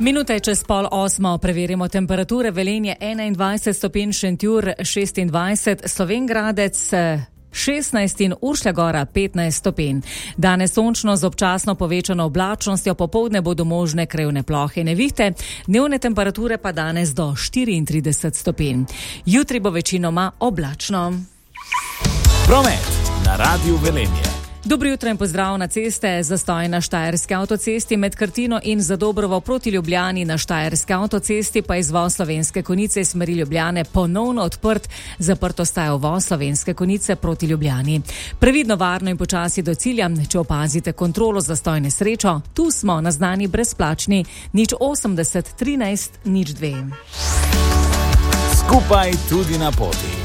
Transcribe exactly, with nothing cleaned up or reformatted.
Minute čez pol osmo preverimo temperature. Velenje enaindvajset stopinj, Šentjur šestindvajset, Slovenj Gradec šestnajst in Uršlja Gora petnajst stopinj. Danes sončno z občasno povečano oblačnostjo, popoldne bodo možne krajevne plohe in nevihte, dnevne temperature pa danes do štiriintrideset stopinj. Jutri bo večinoma oblačno. Promet na Radiu Velenje. Dobro jutro in pozdrav. Na ceste zastoj na Štajerski avtocesti med Krtino in Zadobrovo proti Ljubljani. Na Štajerski avtocesti pa izvoz Slovenske Konjice iz smeri Ljubljane ponovno odprt. Zaprt ostaja uvoz Slovenske Konjice proti Ljubljani. Previdno, varno in počasi do cilja. Če opazite kontrolo zastoj nesrečo, tu smo naznani brezplačni nič osemdeset trinajst nič dve. Skupaj tudi na poti.